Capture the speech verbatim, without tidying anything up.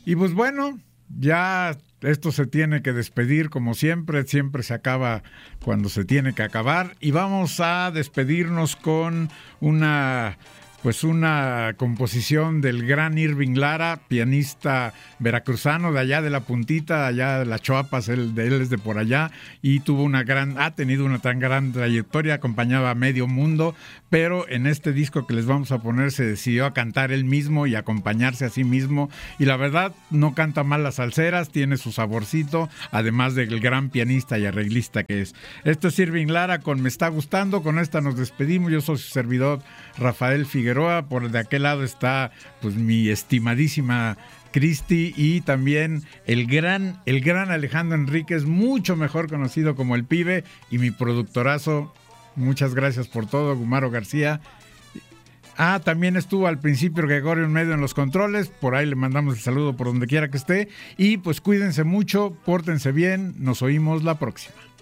Y pues bueno, ya esto se tiene que despedir como siempre, siempre se acaba cuando se tiene que acabar. Y vamos a despedirnos con una... Pues una composición del gran Irving Lara, pianista veracruzano de allá de la puntita, allá de las Choapas, él, de él es de por allá, y tuvo una gran, ha tenido una tan gran trayectoria, acompañaba a medio mundo, pero en este disco que les vamos a poner se decidió a cantar él mismo y acompañarse a sí mismo, y la verdad no canta mal las salseras, tiene su saborcito, además del gran pianista y arreglista que es. Esto es Irving Lara con Me Está Gustando, con esta nos despedimos, yo soy su servidor Rafael Figueroa. Por de aquel lado está pues mi estimadísima Cristi y también el gran, el gran Alejandro Enríquez, mucho mejor conocido como El Pibe, y mi productorazo. Muchas gracias por todo, Gumaro García. Ah, también estuvo al principio Gregorio Medio en los controles, por ahí le mandamos el saludo por donde quiera que esté, y pues cuídense mucho, pórtense bien, nos oímos la próxima.